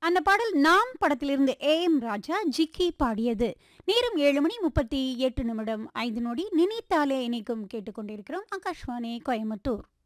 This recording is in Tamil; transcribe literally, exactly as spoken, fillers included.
அந்த பாடல் நாம் படத்திலிருந்து ஏ எம் ராஜா ஜிக்கி பாடியது. நேரம் ஏழு மணி முப்பத்தி எட்டு நிமிடம் ஐந்து நொடி. நினைத்தாலே இணைக்கும் கேட்டுக்கொண்டிருக்கிறோம் ஆகாஷ்வாணி கோயம்புத்தூர்.